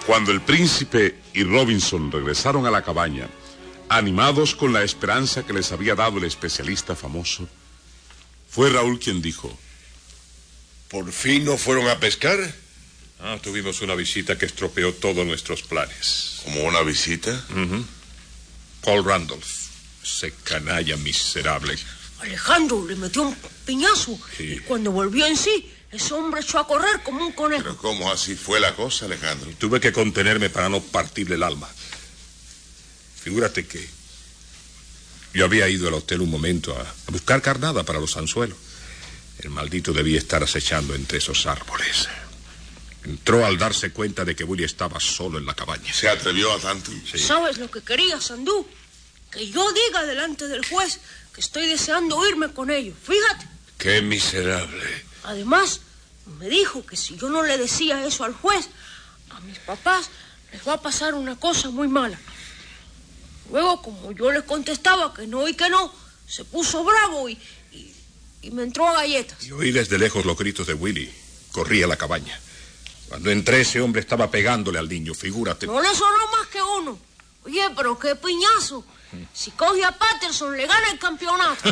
Cuando el príncipe y Robinson regresaron a la cabaña, animados con la esperanza que les había dado el especialista famoso, fue Raúl quien dijo: ¿Por fin no fueron a pescar? Tuvimos una visita que estropeó todos nuestros planes. ¿Cómo una visita? Paul Randolph, ese canalla miserable. Alejandro le metió un piñazo y cuando volvió en sí, ese hombre echó a correr como un conejo. ¿Pero cómo así fue la cosa, Alejandro? Tuve que contenerme para no partirle el alma. Figúrate que yo había ido al hotel un momento a buscar carnada para los anzuelos. El maldito debía estar acechando entre esos árboles. Entró al darse cuenta de que Willy estaba solo en la cabaña. ¿Se atrevió a tanto? Sí. ¿Sabes lo que quería, Sandú? Que yo diga delante del juez que estoy deseando irme con ellos. Fíjate. ¡Qué miserable! Además, me dijo que si yo no le decía eso al juez, a mis papás les va a pasar una cosa muy mala. Luego, como yo le contestaba que no y que no, se puso bravo y me entró a galletas. Y oí desde lejos los gritos de Willy. Corrí a la cabaña. Cuando entré, ese hombre estaba pegándole al niño, figúrate. No le sonó más que uno. Oye, pero qué piñazo. Si coge a Patterson, le gana el campeonato.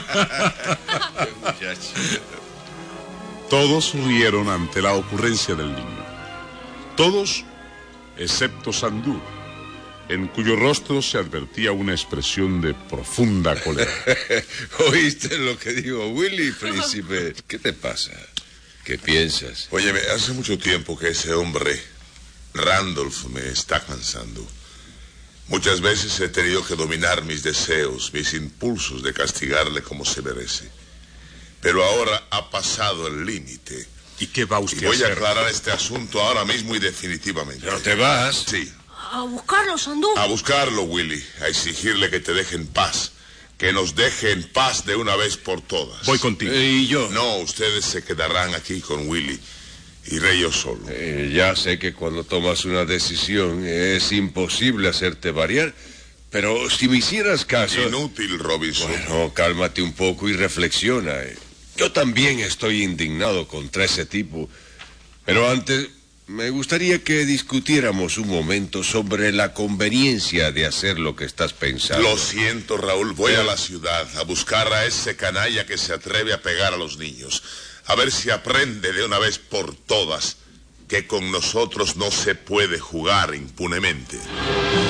Todos rieron ante la ocurrencia del niño. Todos, excepto Sandú, en cuyo rostro se advertía una expresión de profunda cólera. ¿Oíste lo que dijo Willy, príncipe? ¿Qué te pasa? ¿Qué piensas? Óyeme, hace mucho tiempo que ese hombre, Randolph, me está cansando. Muchas veces he tenido que dominar mis deseos, mis impulsos de castigarle como se merece. Pero ahora ha pasado el límite. ¿Y qué va usted a hacer? Voy a aclarar este asunto ahora mismo y definitivamente. ¿Pero te vas? Sí. ¿A buscarlo, Sandú? A buscarlo, Willy. A exigirle que te deje en paz. Que nos deje en paz de una vez por todas. Voy contigo. ¿Y yo? No, ustedes se quedarán aquí con Willy. Iré yo solo. Ya sé que cuando tomas una decisión es imposible hacerte variar, pero si me hicieras caso... Inútil, Robinson. Bueno, cálmate un poco y reflexiona. Yo también estoy indignado contra ese tipo, pero antes me gustaría que discutiéramos un momento sobre la conveniencia de hacer lo que estás pensando. Lo siento, Raúl. Voy a la ciudad a buscar a ese canalla que se atreve a pegar a los niños. A ver si aprende de una vez por todas que con nosotros no se puede jugar impunemente.